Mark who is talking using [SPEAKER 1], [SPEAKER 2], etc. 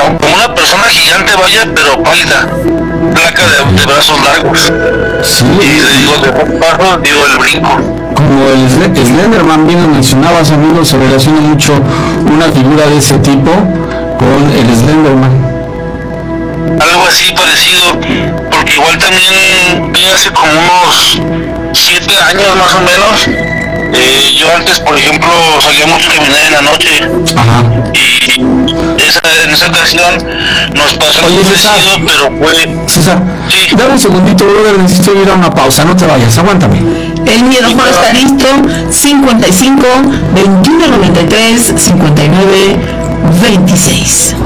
[SPEAKER 1] como una persona gigante, vaya, pero pálida, placa de brazos largos.
[SPEAKER 2] Sí,
[SPEAKER 1] Y digo, de paso, digo, el brinco.
[SPEAKER 2] como el Slenderman, bien lo mencionabas, amigo, se relaciona mucho una figura de ese tipo con el Slenderman.
[SPEAKER 1] Algo así parecido, porque igual también vi hace como unos 7 años más o menos. Yo antes, por ejemplo, salía mucho a caminar en la noche.
[SPEAKER 2] Ajá.
[SPEAKER 1] Y en esa ocasión nos pasó algo
[SPEAKER 2] Oye, César.
[SPEAKER 1] parecido, pero fue...
[SPEAKER 2] César,
[SPEAKER 1] Sí.
[SPEAKER 2] dame un segundito, brother, necesito ir a una pausa, no te vayas, aguántame.
[SPEAKER 3] El miedo está listo. 55 21 93 59 26.